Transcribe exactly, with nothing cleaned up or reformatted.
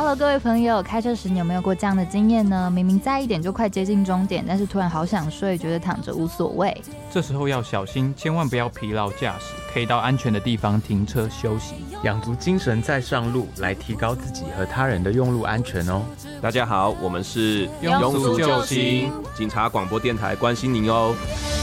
Hello， 各位朋友，开车时你有没有过这样的经验呢？明明在一点就快接近终点，但是突然好想睡，觉得躺着无所谓。 这时候要小心，千万不要疲劳驾驶，可以到安全的地方停车休息， 养足精神再上路，来提高自己和他人的用路安全哦。 大家好，我们是庸俗救星警察广播电台，关心您哦。